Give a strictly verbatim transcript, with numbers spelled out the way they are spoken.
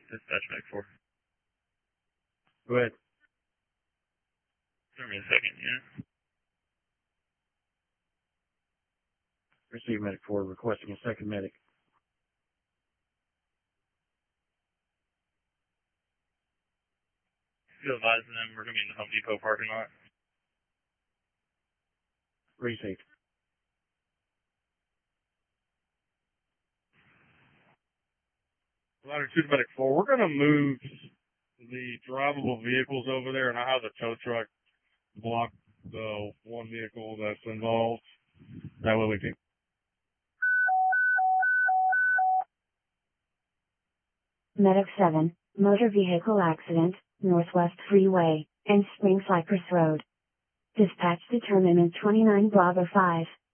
Dispatch back four. Go ahead. Give me a second, yeah. Receive medic four, requesting a second medic. Still advising them we're going to be in the Home Depot parking lot. Received. Latitude Medic four, we're going to move the drivable vehicles over there, and I have the tow truck block the one vehicle that's involved. That way we can. Medic seven, motor vehicle accident, Northwest Freeway, and Spring Cypress Road. Dispatch determinant twenty-nine Bravo five.